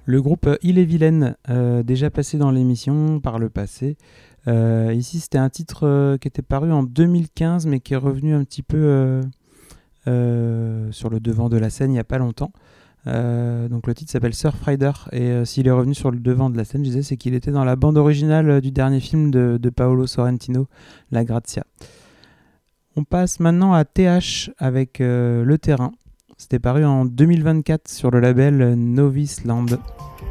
Le groupe Ille-et-Vilaine, déjà passé dans l'émission par le passé. Ici, c'était un titre qui était paru en 2015, mais qui est revenu un petit peu sur le devant de la scène il n'y a pas longtemps. Donc le titre s'appelle Surfrider, et s'il est revenu sur le devant de la scène, je disais, c'est qu'il était dans la bande originale du dernier film de Paolo Sorrentino, La Grazia. On passe maintenant à TH avec Le Terrain. C'était paru en 2024 sur le label Novice Land.